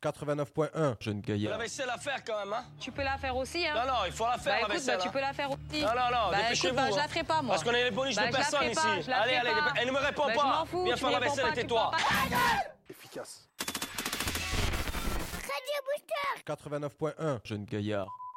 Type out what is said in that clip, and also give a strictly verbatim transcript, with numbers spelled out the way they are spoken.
quatre-vingt-neuf point un, jeune gaillard. La vaisselle à faire quand même, hein? Tu peux la faire aussi, hein? Non, non, il faut la faire, Bah la écoute, vaisselle. bah, tu hein. peux la faire aussi. Non, non, non, Bah dépêchez-vous. écoute, bah, je hein. la ferai pas, moi. Parce qu'on est les bonus Bah, de je la personne ferai ici. pas, je la allez, ferai allez, pas. elle ne me répond Bah, pas. je m'en fous, Viens tu faire me la réponds vaisselle pas, et tu tais-toi. parles Efficace. quatre-vingt-neuf point un, jeune gaillard.